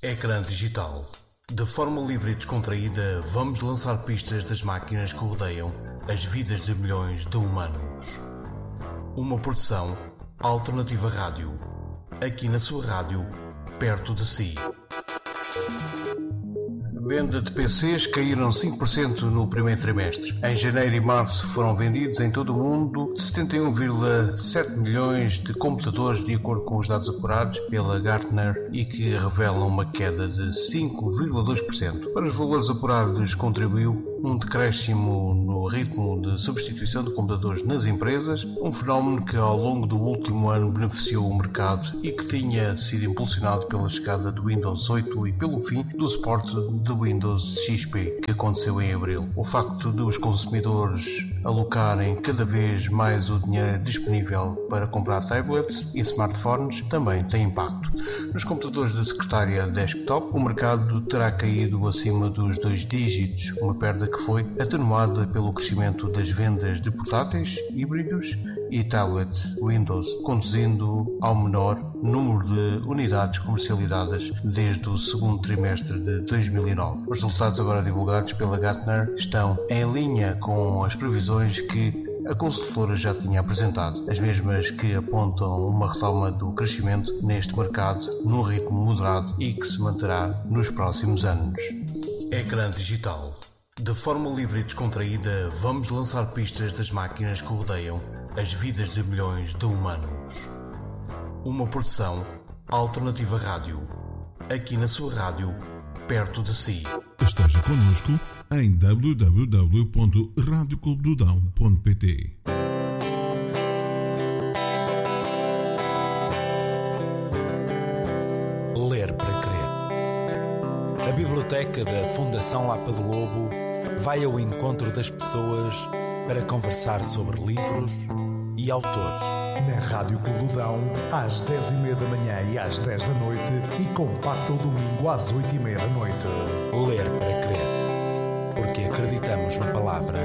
Ecrã digital. De forma livre e descontraída, vamos lançar pistas das máquinas que rodeiam as vidas de milhões de humanos. Uma produção Alternativa Rádio. Aqui na sua rádio, perto de si. Venda de PCs caíram 5% no primeiro trimestre. Em janeiro e março foram vendidos em todo o mundo 71,7 milhões de computadores, de acordo com os dados apurados pela Gartner, e que revelam uma queda de 5,2%. Para os valores apurados contribuiu um decréscimo no ritmo de substituição de computadores nas empresas, um fenómeno que ao longo do último ano beneficiou o mercado e que tinha sido impulsionado pela chegada do Windows 8 e pelo fim do suporte do Windows XP, que aconteceu em abril. O facto de os consumidores alocarem cada vez mais o dinheiro disponível para comprar tablets e smartphones também tem impacto. Nos computadores da secretária desktop, o mercado terá caído acima dos 2 dígitos, uma perda que foi atenuada pelo crescimento das vendas de portáteis, híbridos e tablets Windows, conduzindo ao menor número de unidades comercializadas desde o segundo trimestre de 2009. Os resultados agora divulgados pela Gartner estão em linha com as previsões que a consultora já tinha apresentado, as mesmas que apontam uma retoma do crescimento neste mercado num ritmo moderado e que se manterá nos próximos anos. Ecrã digital. De forma livre e descontraída, vamos lançar pistas das máquinas que rodeiam as vidas de milhões de humanos. Uma produção Alternativa Rádio. Aqui na sua rádio, perto de si. Esteja connosco em www.radioclubdodão.pt. Ler para crer. A Biblioteca da Fundação Lapa do Lobo vai ao encontro das pessoas para conversar sobre livros e autores. Na Rádio Clube do Dão, às 10h30 da manhã e às 10 da noite, e compacto ao domingo às 8h30 da noite. Ler para crer. Porque acreditamos na palavra